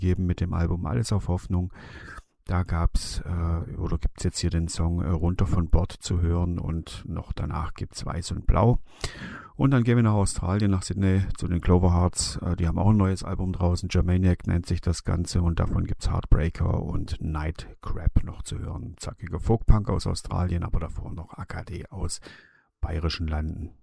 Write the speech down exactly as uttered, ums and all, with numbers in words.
gegeben mit dem Album Alles auf Hoffnung. Da gab's äh, oder gibt's jetzt hier den Song äh, Runter von Bord zu hören und noch danach gibt's Weiß und Blau. Und dann gehen wir nach Australien, nach Sydney zu den Cloverhearts. Äh, die haben auch ein neues Album draußen, Germaniac nennt sich das Ganze und davon gibt's Heartbreaker und Night Crab noch zu hören. Zackiger Folkpunk aus Australien, aber davor noch A K D aus bayerischen Landen.